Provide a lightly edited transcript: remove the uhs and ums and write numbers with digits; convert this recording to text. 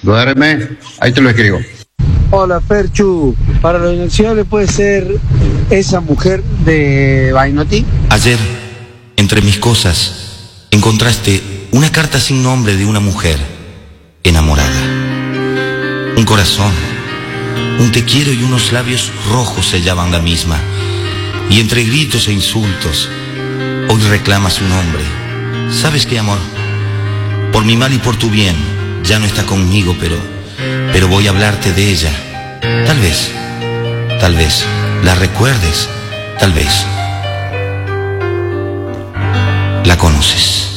Duerme, ahí te lo escribo. Hola, Ferchu. Para lo inexorable puede ser esa mujer de Bainotti. Ayer, entre mis cosas, encontraste una carta sin nombre de una mujer enamorada. Un corazón, un te quiero y unos labios rojos sellaban la misma. Y entre gritos e insultos, hoy reclama su nombre. ¿Sabes qué, amor? Por mi mal y por tu bien, ya no está conmigo, pero voy a hablarte de ella. Tal vez, la recuerdes, tal vez. La conoces.